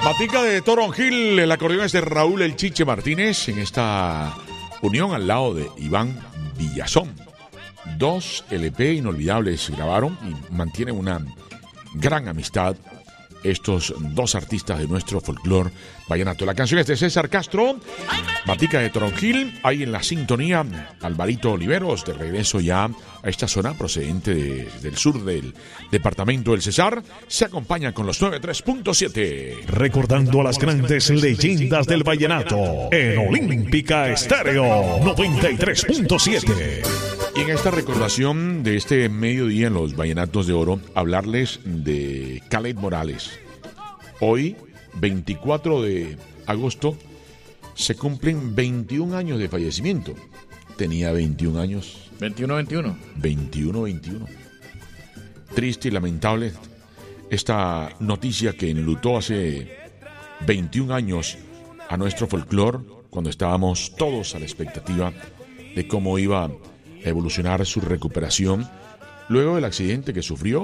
Matica de Toronjil, el acordeón es de Raúl El Chiche Martínez, en esta unión al lado de Iván Villazón. 2 LP inolvidables se grabaron y mantienen una gran amistad estos dos artistas de nuestro folclore vallenato. La canción es de César Castro, Matica de Toronjil. Ahí en la sintonía, Alvarito Oliveros, de regreso ya a esta zona procedente del sur del departamento del Cesar. Se acompaña con los 93.7. Recordando a las grandes leyendas del vallenato en Olímpica Estéreo 93.7. Y en esta recordación de este mediodía en los Vallenatos de Oro, hablarles de Caled Morales. Hoy, 24 de agosto, se cumplen 21 años de fallecimiento. Tenía 21 años. 21-21. 21-21. Triste y lamentable esta noticia que enlutó hace 21 años a nuestro folclore, cuando estábamos todos a la expectativa de cómo iba a evolucionar su recuperación luego del accidente que sufrió